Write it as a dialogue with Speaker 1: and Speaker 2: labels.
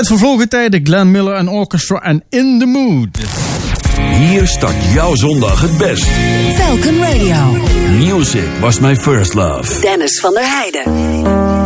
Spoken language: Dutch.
Speaker 1: Uit vervlogen tijden, Glenn Miller en Orchestra en In the Mood.
Speaker 2: Hier start jouw zondag het best.
Speaker 3: Falcon Radio.
Speaker 2: Music was my first love.
Speaker 3: Dennis van der Heijden.